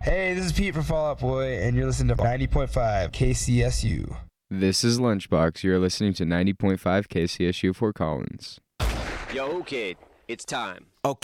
Hey, this is Pete from Fall Out Boy, and you're listening to 90.5 KCSU. This is Lunchbox. You're listening to 90.5 KCSU Fort Collins. Yo, kid, it's time.